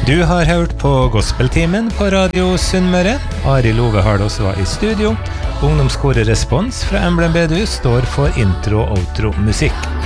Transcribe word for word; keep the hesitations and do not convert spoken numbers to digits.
Du har hørt på Gospeltimen på Radio Sunnmøre. Arild Ove Hardås var i studio. Ungdomskoret Respons fra Emblem Bedehus står for intro og outro musikk.